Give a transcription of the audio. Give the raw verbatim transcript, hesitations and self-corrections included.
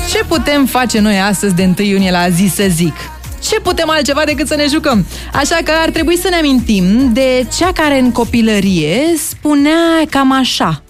Ce putem face noi astăzi de întâi iunie la Zi să zic? Ce putem altceva decât să ne jucăm? Așa că ar trebui să ne amintim de cea care în copilărie spunea cam așa: